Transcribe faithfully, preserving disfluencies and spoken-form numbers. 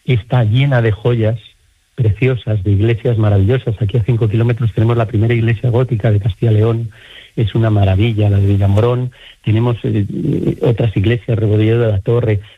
está llena de joyas preciosas, de iglesias maravillosas. Aquí a cinco kilómetros tenemos la primera iglesia gótica de Castilla y León, es una maravilla, la de Villamorón. Tenemos eh, otras iglesias, Rebollero de la Torre,